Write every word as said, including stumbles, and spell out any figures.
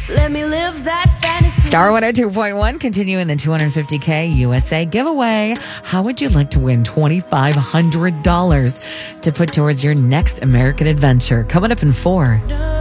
Let me live that fantasy. Star one oh two point one, continuing the two hundred fifty K U S A giveaway. How would you like to win twenty-five hundred dollars to put towards your next American adventure? Coming up in four.